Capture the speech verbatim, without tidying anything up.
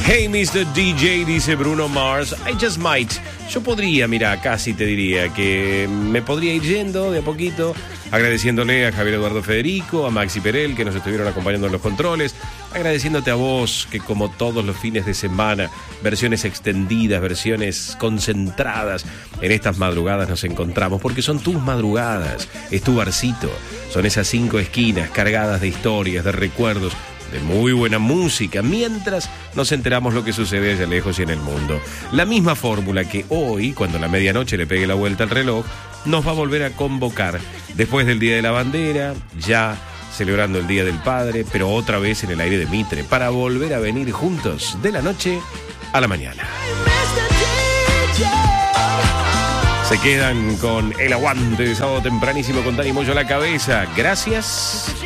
Hey, mister D J, dice Bruno Mars, I just might. Yo podría, mira, casi te diría que me podría ir yendo de a poquito, agradeciéndole a Javier Eduardo Federico, a Maxi Perel, que nos estuvieron acompañando en los controles, agradeciéndote a vos, que como todos los fines de semana, versiones extendidas, versiones concentradas, en estas madrugadas nos encontramos, porque son tus madrugadas, es tu barcito, son esas cinco esquinas cargadas de historias, de recuerdos, de muy buena música, mientras nos enteramos lo que sucede allá lejos y en el mundo. La misma fórmula que hoy, cuando la medianoche le pegue la vuelta al reloj, nos va a volver a convocar después del Día de la Bandera, ya celebrando el Día del Padre, pero otra vez en el aire de Mitre, para volver a venir juntos de la noche a la mañana. Se quedan con el aguante de sábado tempranísimo con Dani Moyo a la cabeza. Gracias